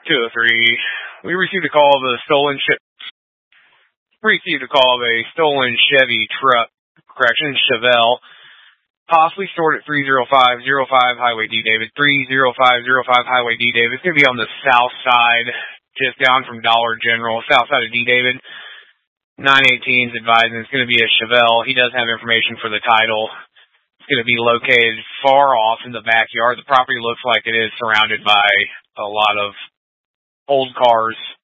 203. We received a call of a stolen Chevy truck, Chevelle, possibly stored at 30505 Highway D. David. 30505 Highway D. David. It's going to be on the south side, just down from Dollar General, south side of D. David. 918's advising it's going to be a Chevelle. He does have information for the title. It's going to be located far off in the backyard. The property looks like it is surrounded by a lot of old cars,